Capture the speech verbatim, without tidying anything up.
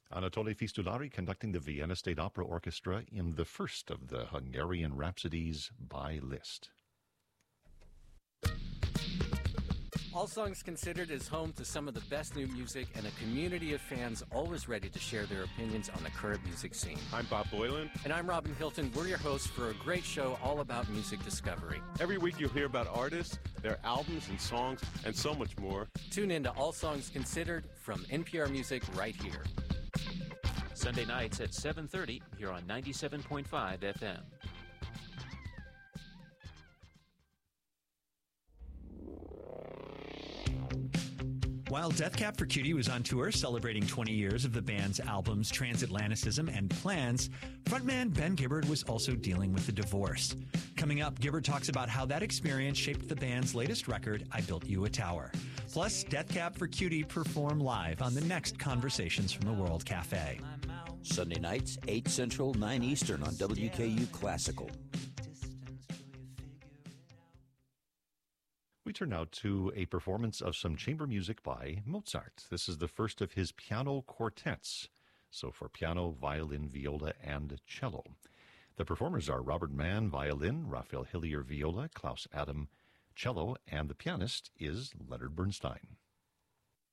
Anatole Fistulari conducting the Vienna State Opera Orchestra in the first of the Hungarian Rhapsodies by Liszt. All Songs Considered is home to some of the best new music and a community of fans always ready to share their opinions on the current music scene. I'm Bob Boylan. And I'm Robin Hilton. We're your hosts for a great show all about music discovery. Every week you'll hear about artists, their albums and songs, and so much more. Tune in to All Songs Considered from N P R Music right here. Sunday nights at seven thirty here on ninety-seven point five F M. While Death Cab for Cutie was on tour celebrating twenty years of the band's albums Transatlanticism and Plans, frontman Ben Gibbard was also dealing with a divorce. Coming up, Gibbard talks about how that experience shaped the band's latest record, I Built You a Tower. Plus, Death Cab for Cutie perform live on the next Conversations from the World Cafe. Sunday nights, eight Central, nine Eastern on W K U Classical. We turn now to a performance of some chamber music by Mozart. This is the first of his piano quartets, so for piano, violin, viola, and cello. The performers are Robert Mann, violin, Raphael Hillier, viola, Klaus Adam, cello, and the pianist is Leonard Bernstein.